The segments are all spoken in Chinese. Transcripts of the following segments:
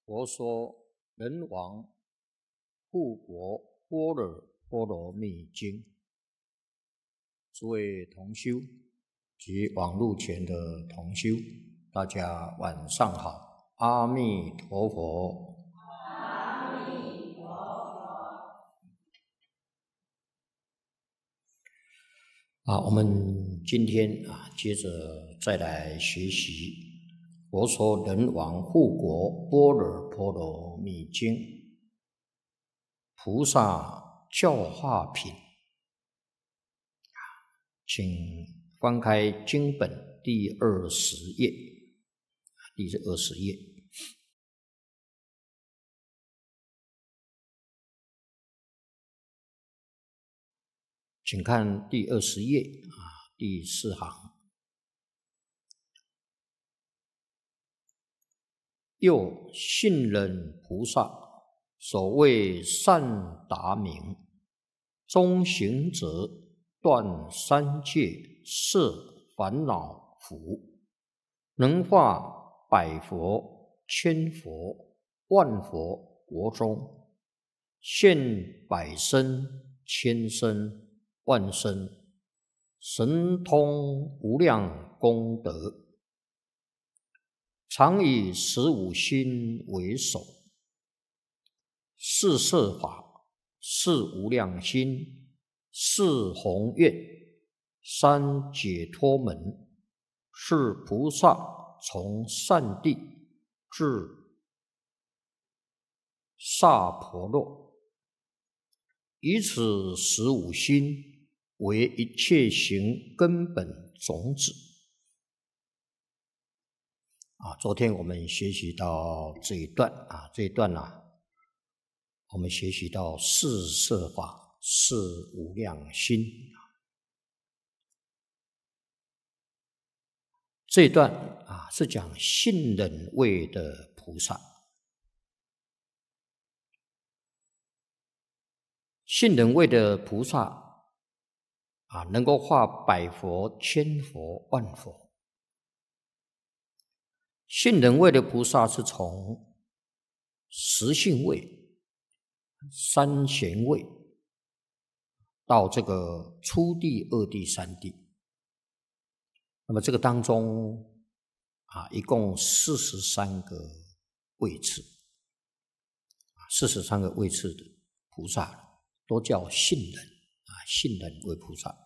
佛说人王护国般若波罗蜜经。诸位同修及网络前的同修，大家晚上好，阿弥陀佛。 阿弥陀佛。 我们今天接着再来学习佛说人王护国般若波罗蜜经菩萨教化品。请翻开经本第20页，第20页。请看第20页第4行。又信忍菩萨所谓善达明，中行者断三界摄烦恼苦，能化百佛千佛万佛国中，现百身千身万身，神通无量功德，常以15心为首，是摄法，是无量心，是宏愿，三解脱门，是菩萨从善地至萨婆若，以此15心为一切行根本种子。昨天我们学习到这一段我们学习到是摄法，是无量心。这一段是讲信忍位的菩萨。信忍位的菩萨能够化百佛千佛万佛。信忍位的菩萨是从实性位、三贤位到这个初地、二地、三地。那么这个当中一共43个位次，43个位次的菩萨都叫信忍信忍位菩萨。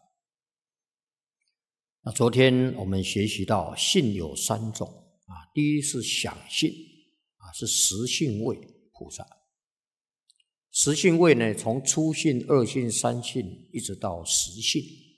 那昨天我们学习到信有3种第一是想信是实性位菩萨。实性位呢，从初信、二信、三信一直到实信